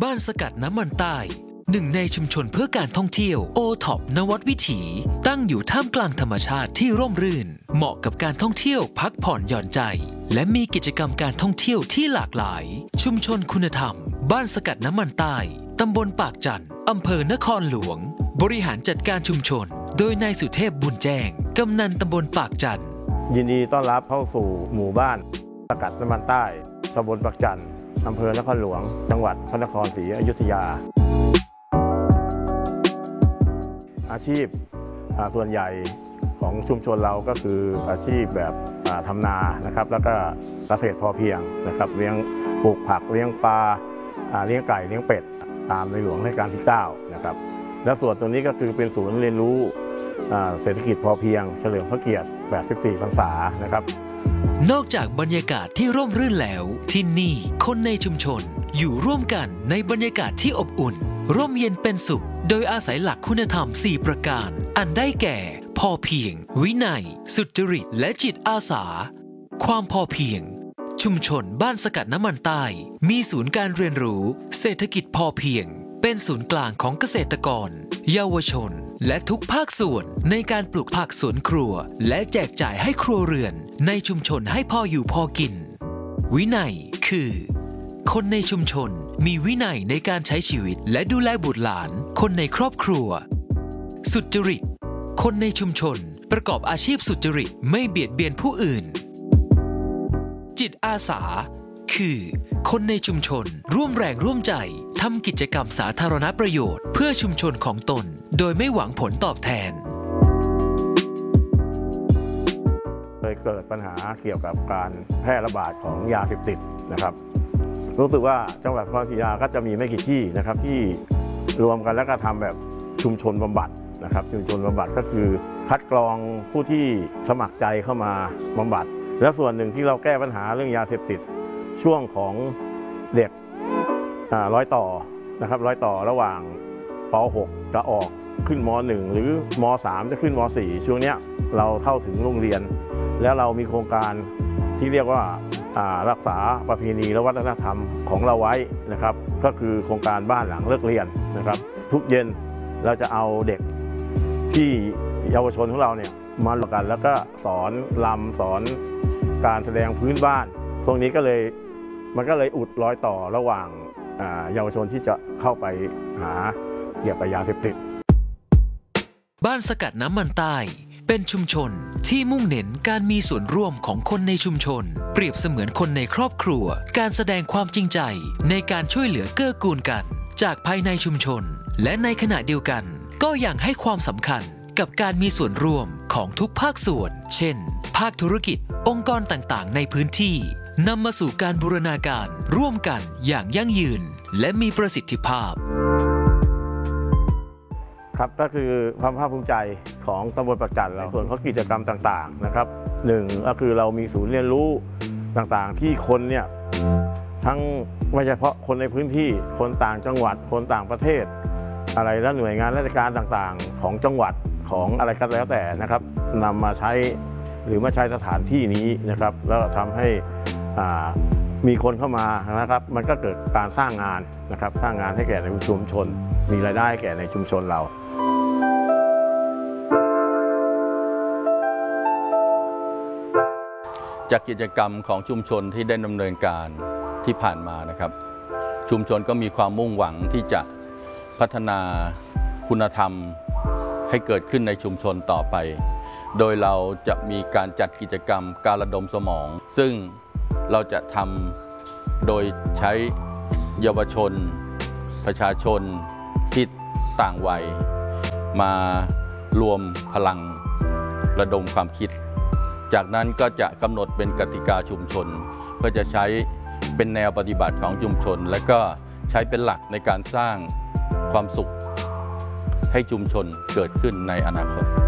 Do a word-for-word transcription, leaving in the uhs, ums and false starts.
บ้านสกัดน้ำมันใต้หนึ่งในชุมชนเพื่อการท่องเที่ยวโอท็อปนวัดวิถีตั้งอยู่ท่ามกลางธรรมชาติที่ร่มรื่นเหมาะกับการท่องเที่ยวพักผ่อนหย่อนใจและมีกิจกรรมการท่องเที่ยวที่หลากหลายชุมชนคุณธรรมบ้านสกัดน้ำมันใต้ตำบลปากจันทร์อำเภอนครหลวงบริหารจัดการชุมชนโดยนายสุเทพบุญแจ้งกำนันตำบลปากจันทร์ยินดีต้อนรับเข้าสู่หมู่บ้านสกัดน้ำมันใต้ตำบลปากจันทร์อำเภอนครหลวงจังหวัดพระนครศรีอยุธยาอาชีพส่วนใหญ่ของชุมชนเราก็คืออาชีพแบบทำนานะครับแล้วก็เกษตรพอเพียงนะครับเลี้ยงปลูกผักเลี้ยงปลาเลี้ยงไก่เลี้ยงเป็ดตามในหลวงรัชกาลที่เก้านะครับและส่วนตรงนี้ก็คือเป็นศูนย์เรียนรู้เศรษฐกิจพอเพียงเฉลิมพระเกียรติแปดสิบสี่พรรษานะครับนอกจากบรรยากาศที่ร่มรื่นแล้วที่นี่คนในชุมชนอยู่ร่วมกันในบรรยากาศที่อบอุ่นร่มเย็นเป็นสุขโดยอาศัยหลักคุณธรรมสี่ประการอันได้แก่พอเพียงวินัยสุจริตและจิตอาสาความพอเพียงชุมชนบ้านสกัดน้ำมันใต้มีศูนย์การเรียนรู้เศรษฐกิจพอเพียงเป็นศูนย์กลางของเกษตรกรเยาวชนและทุกภาคส่วนในการปลูกผักสวนครัวและแจกจ่ายให้ครัวเรือนในชุมชนให้พออยู่พอกินวินัยคือคนในชุมชนมีวินัยในการใช้ชีวิตและดูแลบุตรหลานคนในครอบครัวสุจริตคนในชุมชนประกอบอาชีพสุจริตไม่เบียดเบียนผู้อื่นจิตอาสาคือคนในชุมชนร่วมแรงร่วมใจทำกิจกรรมสาธารณประโยชน์เพื่อชุมชนของตนโดยไม่หวังผลตอบแทนเคยเกิดปัญหาเกี่ยวกับการแพร่ระบาดของยาเสพติดนะครับรู้สึกว่าจังหวัดนครศรีธรรมราชก็จะมีไม่กี่ที่นะครับที่รวมกันแล้วก็ทำแบบชุมชนบำบัดนะครับชุมชนบำบัดก็คือคัดกรองผู้ที่สมัครใจเข้ามาบำบัดและส่วนหนึ่งที่เราแก้ปัญหาเรื่องยาเสพติดช่วงของเด็กร้อยต่อนะครับร้อยต่อระหว่างป หก จะออกขึ้นม หนึ่ง หรือม สาม จะขึ้นม สี่ ช่วงนี้เราเข้าถึงโรงเรียนแล้วเรามีโครงการที่เรียกว่ารักษาประเพณีและวัฒนธรรมของเราไว้นะครับก็คือโครงการบ้านหลังเลิกเรียนนะครับทุกเย็นเราจะเอาเด็กที่เยาวชนของเราเนี่ยมาร่วมกันแล้วก็สอนรำสอนการแสดงพื้นบ้านตรงนี้ก็เลยมันก็เลยอุดรอยต่อระหว่างเยาวชนที่จะเข้าไปหาเกี่ยวกับยาเสพติดบ้านสกัดน้ำมันใต้เป็นชุมชนที่มุ่งเน้นการมีส่วนร่วมของคนในชุมชนเปรียบเสมือนคนในครอบครัวการแสดงความจริงใจในการช่วยเหลือเกื้อกูลกันจากภายในชุมชนและในขณะเดียวกันก็ยังให้ความสำคัญกับการมีส่วนร่วมของทุกภาคส่วนเช่นภาคธุรกิจองค์กรต่างๆในพื้นที่นำมาสู่การบูรณาการร่วมกันอย่างยั่งยืนและมีประสิทธิภาพครับก็คือความภาคภูมิใจของตำบลปากจันทร์เราส่วนของกิจกรรมต่างๆนะครับหนึ่งก็คือเรามีศูนย์เรียนรู้ต่างๆที่คนเนี่ยทั้งไม่เฉพาะคนในพื้นที่คนต่างจังหวัดคนต่างประเทศอะไรและหน่วยงานราชการต่างๆของจังหวัดของอะไรก็แล้วแต่นะครับนำมาใช้หรือมาใช้สถานที่นี้นะครับแล้วทำให้มีคนเข้ามานะครับมันก็เกิดการสร้างงานนะครับสร้างงานให้แก่ในชุมชนมีรายได้ให้แก่ในชุมชนเราจากกิจกรรมของชุมชนที่ได้ดำเนินการที่ผ่านมานะครับชุมชนก็มีความมุ่งหวังที่จะพัฒนาคุณธรรมให้เกิดขึ้นในชุมชนต่อไปโดยเราจะมีการจัดกิจกรรมการระดมสมองซึ่งเราจะทำโดยใช้เยาวชนประชาชนที่ต่างวัยมารวมพลังระดมความคิดจากนั้นก็จะกำหนดเป็นกติกาชุมชนเพื่อจะใช้เป็นแนวปฏิบัติของชุมชนและก็ใช้เป็นหลักในการสร้างความสุขให้ชุมชนเกิดขึ้นในอนาคต